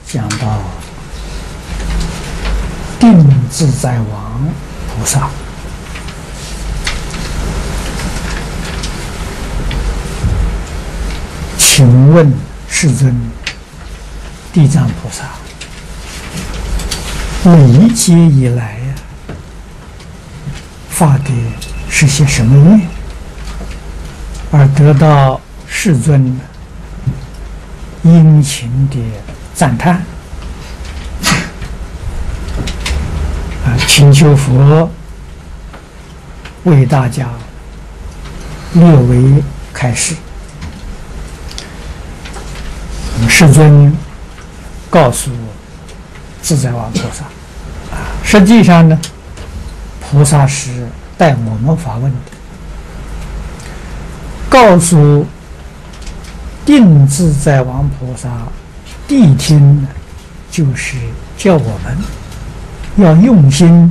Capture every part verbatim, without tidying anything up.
讲到定自在王菩萨，请问世尊，地藏菩萨历劫以来呀、啊，发的是些什么愿，而得到世尊殷勤的赞叹啊，请求佛为大家略为开示。世尊告诉自在王菩萨啊，实际上呢，菩萨是带我们发问的，告诉定自在王菩萨谛听呢，就是叫我们要用心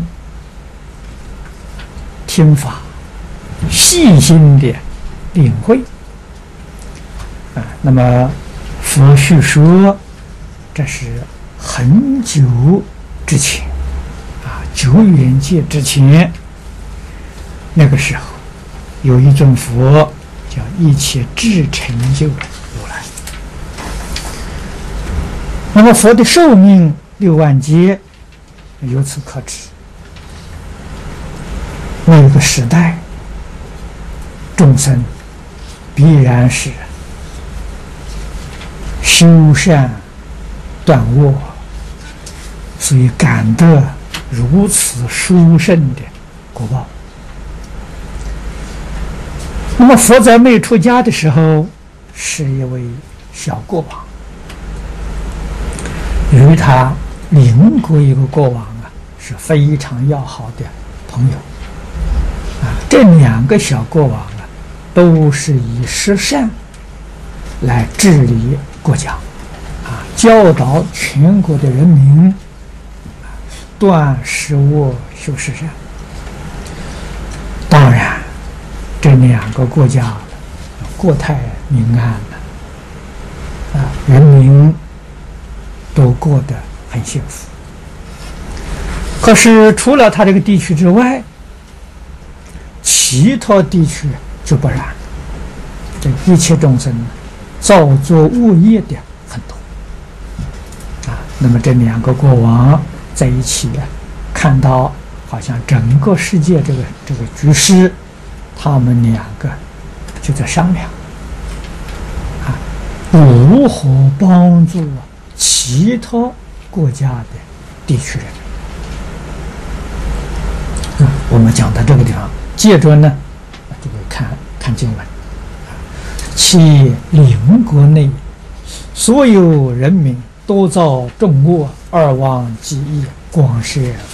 听法，细心的领会啊。那么佛叙说，这是很久之前啊，久远界之前，那个时候有一尊佛叫一切智成就如来。那么佛的寿命六万劫，由此可知，那个时代众生必然是修善断恶，所以感得如此殊胜的果报。那么佛在没出家的时候是一位小国王，与他邻国一个国王啊是非常要好的朋友啊。这两个小国王啊都是以十善来治理国家啊，教导全国的人民断十恶修十善。当然这两个国家国泰民安的啊，人民都过得很幸福。可是除了他这个地区之外，其他地区就不然，这一切众生造作恶业的很多啊。那么这两个国王在一起啊，看到好像整个世界这个这个局势，他们两个就在商量啊，如何帮助其他国家的地区人。嗯，我们讲到这个地方，接着呢，就会看看经文。其邻国内所有人民多造众恶，二妄记忆，广设